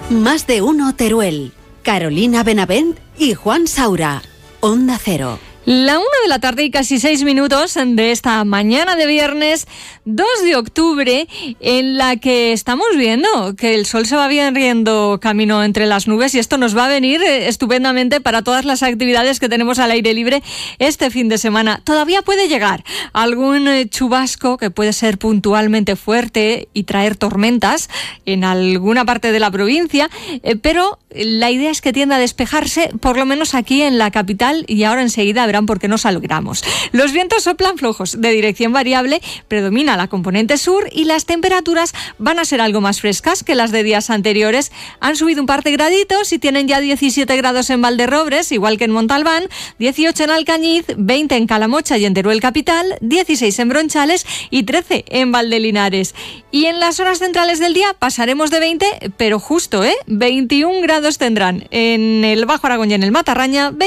Más de uno Teruel. Carolina Benavent y Juan Saura. Onda Cero. La 1 de la tarde y casi 6 minutos de esta mañana de viernes 2 de octubre, en la que estamos viendo que el sol se va viendo camino entre las nubes, y esto nos va a venir estupendamente para todas las actividades que tenemos al aire libre este fin de semana. Todavía puede llegar algún chubasco que puede ser puntualmente fuerte y traer tormentas en alguna parte de la provincia, pero la idea es que tienda a despejarse, por lo menos aquí en la capital, y ahora enseguida verán por qué nos alegramos. Los vientos soplan flojos, de dirección variable, predomina la componente sur y las temperaturas van a ser algo más frescas que las de días anteriores. Han subido un par de graditos y tienen ya 17 grados en Valderrobres, igual que en Montalbán, 18 en Alcañiz, 20 en Calamocha y en Teruel capital, 16 en Bronchales y 13 en Valdelinares. Y en las horas centrales del día pasaremos de 20, pero justo, 21 grados tendrán en el Bajo Aragón y en el Matarraña,